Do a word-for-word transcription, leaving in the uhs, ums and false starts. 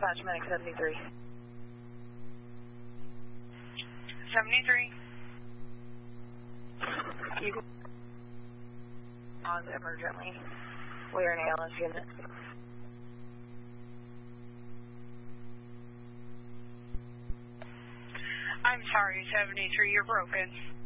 dispatch medic seventy-three. seventy-three. You can pause emergently. We are an A L S unit. I'm sorry, seventy-three, you're broken.